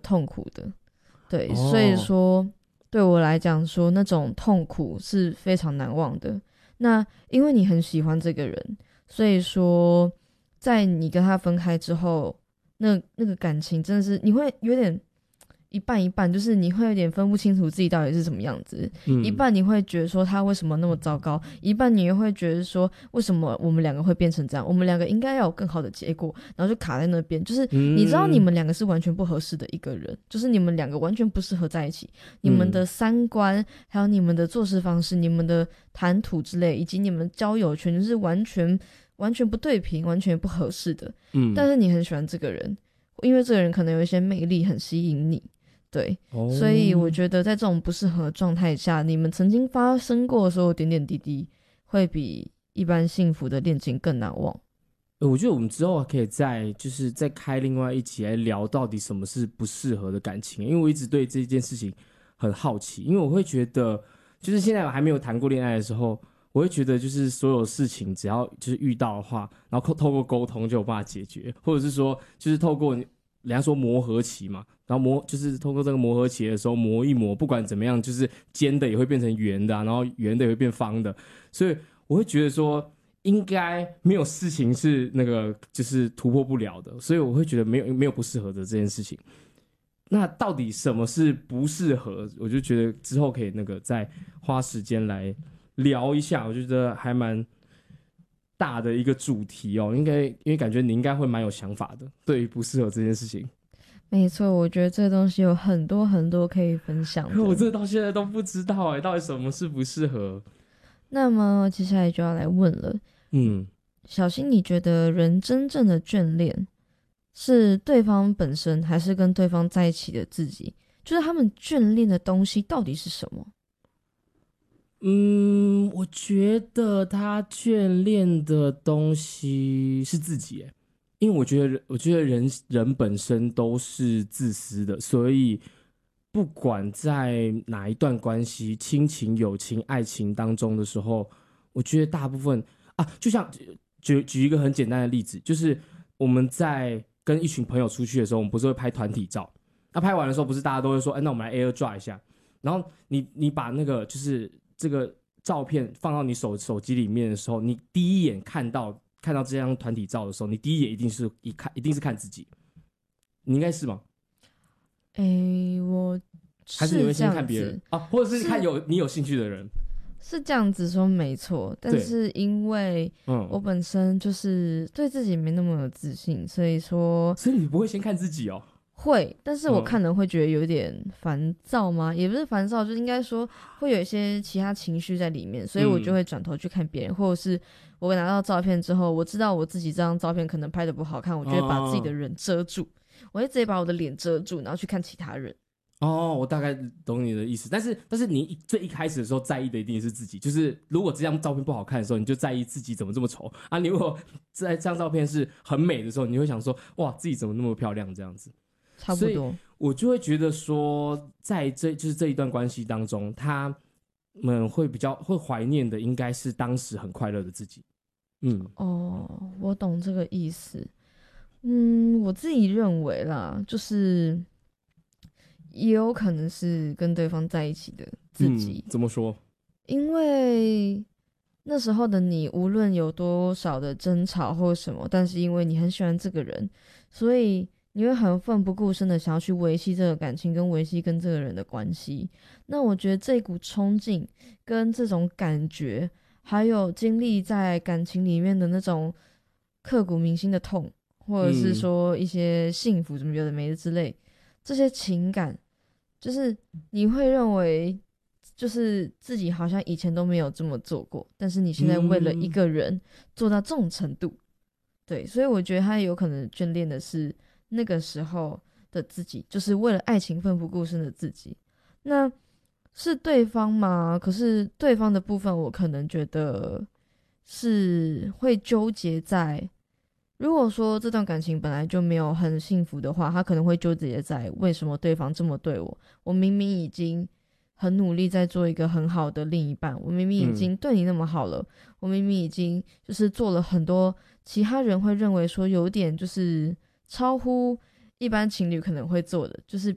痛苦的。对， 哦， 所以说对我来讲说那种痛苦是非常难忘的。那因为你很喜欢这个人，所以说在你跟他分开之后，那个感情真的是你会有点一半一半，就是你会有点分不清楚自己到底是什么样子。一半你会觉得说他为什么那么糟糕，一半你又会觉得说为什么我们两个会变成这样，我们两个应该要有更好的结果，然后就卡在那边。就是你知道你们两个是完全不合适的一个人，就是你们两个完全不适合在一起，你们的三观还有你们的做事方式，你们的谈吐之类，以及你们交友圈就是完全不对平，完全不合适的。但是你很喜欢这个人，因为这个人可能有一些魅力很吸引你。对，所以我觉得在这种不适合的状态下，你们曾经发生过的所有点点滴滴，会比一般幸福的恋情更难忘。 我觉得我们之后可以再开另外一集来聊到底什么是不适合的感情，因为我一直对这件事情很好奇，因为我会觉得就是现在我还没有谈过恋爱的时候，我会觉得就是所有事情只要就是遇到的话，然后透过沟通就有办法解决，或者是说就是透过人家说磨合期嘛，然后就是透过这个磨合期的时候磨一磨，不管怎么样，就是尖的也会变成圆的然后圆的也会变方的，所以我会觉得说应该没有事情是那个就是突破不了的，所以我会觉得没有不适合的这件事情。那到底什么是不适合？我就觉得之后可以那个再花时间来聊一下，我觉得还蛮大的一个主题哦，因为感觉你应该会蛮有想法的，对于不适合这件事情。 没错，我觉得这个东西有很多很多可以分享的。 可我这到现在都不知道到底什么是不适合。 那么接下来就要来问了，小新，你觉得人真正的眷恋是对方本身，还是跟对方在一起的自己？就是他们眷恋的东西到底是什么？ 我觉得他眷恋的东西是自己耶，因为我觉得人本身都是自私的，所以不管在哪一段关系，亲情、友情、爱情当中的时候，我觉得大部分就像举一个很简单的例子，就是我们在跟一群朋友出去的时候，我们不是会拍团体照？那拍完的时候，不是大家都会说，那我们来 AirDrop 一下，然后你把那个就是这个照片放到你手机里面的时候，你第一眼看到这张团体照的时候，你第一眼一定是看自己，你应该是吗？ 我还是你会是这样先看别人子或者是看你有兴趣的人？ 是这样子说没错，但是因为我本身就是对自己没那么有自信，所以你不会先看自己哦？ 会，但是我看人会觉得有点烦躁吗？也不是烦躁，就应该说会有一些其他情绪在里面，所以我就会转头去看别人，或者是我拿到照片之后，我知道我自己这张照片可能拍的不好看，我就会把自己的人遮住，我会直接把我的脸遮住，然后去看其他人。 我大概懂你的意思，但是你最一开始的时候在意的一定是自己，就是如果这张照片不好看的时候，你就在意自己怎么这么丑你如果在这张照片是很美的时候，你会想说哇自己怎么那么漂亮这样子， 差不多。 我就会觉得说，在就是这一段关系当中，他们会比较会怀念的应该是当时很快乐的自己。 我懂这个意思。我自己认为啦，就是也有可能是跟对方在一起的自己。 怎么说？ 因为那时候的你，无论有多少的争吵或什么，但是因为你很喜欢这个人，所以你会很奋不顾身的想要去维系这个感情，跟维系跟这个人的关系。那我觉得这股冲劲跟这种感觉，还有经历在感情里面的那种刻骨铭心的痛，或者是说一些幸福什么有的没的之类，这些情感，就是你会认为就是自己好像以前都没有这么做过，但是你现在为了一个人做到这种程度。对，所以我觉得他有可能眷恋的是那个时候的自己，就是为了爱情奋不顾身的自己。那是对方吗？可是对方的部分我可能觉得是会纠结在，如果说这段感情本来就没有很幸福的话，他可能会纠结在为什么对方这么对我，我明明已经很努力在做一个很好的另一半，我明明已经对你那么好了，我明明已经就是做了很多其他人会认为说有点就是超乎一般情侣可能会做的，就是